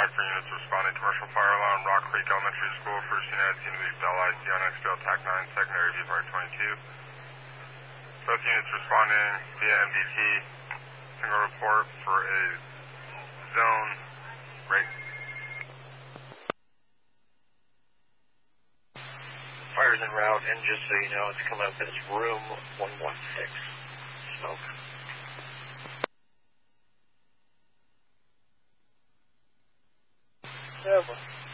10-5 for units responding. Commercial fire alarm, Rock Creek Elementary School. First unit at scene to be Bell IC on XBL TAC 9, secondary view fire 22. Both units responding via MDT. Single report for a zone right. Fire's en route, and just so you know, it's coming up as room 116. Smoke. Over.